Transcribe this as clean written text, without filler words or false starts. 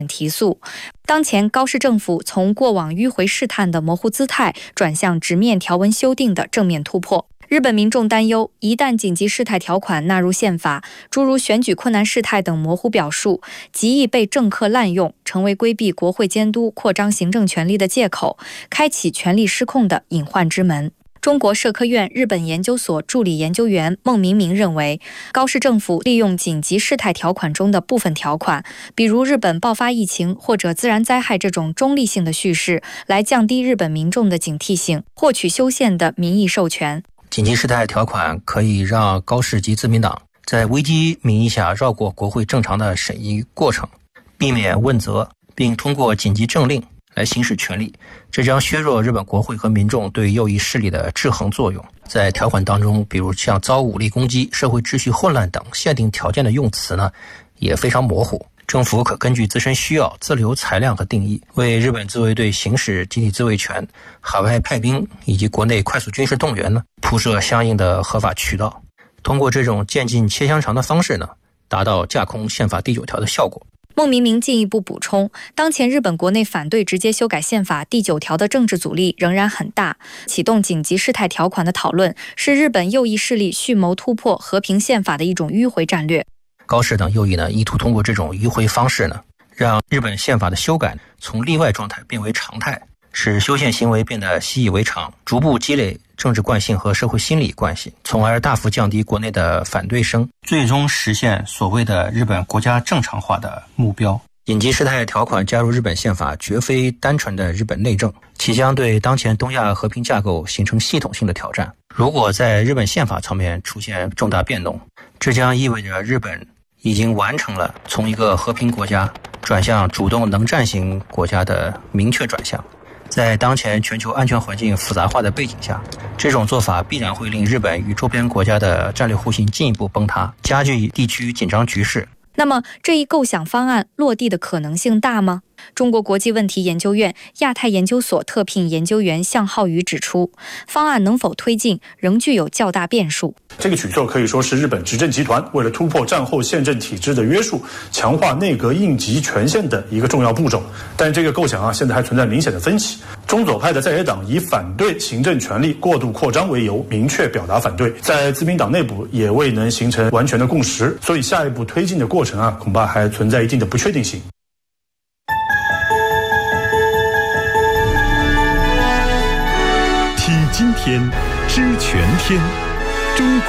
提速。当前高市政府从过往迂回试探的模糊姿态，转向直面条文修订的正面突破。日本民众担忧，一旦紧急事态条款纳入宪法，诸如选举困难事态等模糊表述，极易被政客滥用，成为规避国会监督、扩张行政权力的借口，开启权力失控的隐患之门。中国社科院日本研究所助理研究员孟明明认为，高市政府利用紧急事态条款中的部分条款，比如日本爆发疫情或者自然灾害这种中立性的叙事，来降低日本民众的警惕性，获取修宪的民意授权。 紧急事态条款可以让高市及自民党在危机名义下绕过国会正常的审议过程，避免问责，并通过紧急政令来行使权力，这将削弱日本国会和民众对右翼势力的制衡作用。在条款当中，比如像遭武力攻击、社会秩序混乱等限定条件的用词呢，也非常模糊。政府可根据自身需要自留裁量和定义，为日本自卫队行使集体自卫权、海外派兵以及国内快速军事动员呢，铺设相应的合法渠道。通过这种渐进切香肠的方式呢，达到架空宪法第9条的效果。 孟明明进一步补充，当前日本国内反对直接修改宪法第9条的政治阻力仍然很大，启动紧急事态条款的讨论是日本右翼势力蓄谋突破和平宪法的一种迂回战略。 高市等右翼呢，意图通过这种迂回方式呢，让日本宪法的修改从例外状态变为常态，使修宪行为变得习以为常，逐步积累政治惯性和社会心理惯性，从而大幅降低国内的反对声，最终实现所谓的日本国家正常化的目标。紧急事态条款加入日本宪法绝非单纯的日本内政，其将对当前东亚和平架构形成系统性的挑战。如果在日本宪法层面出现重大变动，这将意味着日本已经完成了从一个和平国家转向主动能战型国家的明确转向。在当前全球安全环境复杂化的背景下，这种做法必然会令日本与周边国家的战略互信进一步崩塌，加剧地区紧张局势。 那么这一构想方案落地的可能性大吗？中国国际问题研究院亚太研究所特聘研究员向浩宇指出，方案能否推进仍具有较大变数。 这个举措可以说是日本执政集团为了突破战后宪政体制的约束，强化内阁应急权限的一个重要步骤。但这个构想现在还存在明显的分歧。中左派的在野党以反对行政权力过度扩张为由，明确表达反对，在自民党内部也未能形成完全的共识，所以下一步推进的过程恐怕还存在一定的不确定性。 听今天，知全天，中国